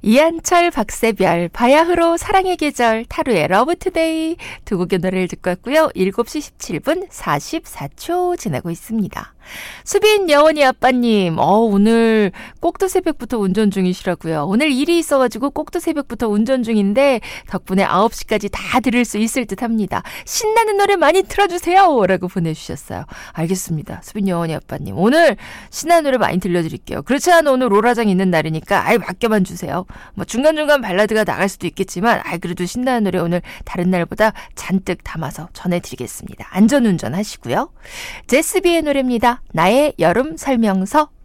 이한철, 박세별, 바야흐로 사랑의 계절, 타루의 러브투데이 두 곡의 노래를 듣고 왔고요. 7시 17분 44초 지나고 있습니다. 수빈 여원이 아빠님, 오늘 꼭두 새벽부터 운전 중이시라고요. 오늘 일이 있어가지고 꼭두 새벽부터 운전 중인데 덕분에 9시까지 다 들을 수 있을 듯 합니다. 신나는 노래 많이 틀어주세요 라고 보내주셨어요. 알겠습니다. 수빈 여원이 아빠님, 오늘 신나는 노래 많이 들려드릴게요. 그렇지 않아 오늘 롤화장 있는 날이니까 아예 맡겨만 주세요. 뭐 중간중간 발라드가 나갈 수도 있겠지만 그래도 신나는 노래 오늘 다른 날보다 잔뜩 담아서 전해드리겠습니다. 안전운전 하시고요. 제스비의 노래입니다. 나의 여름 설명서.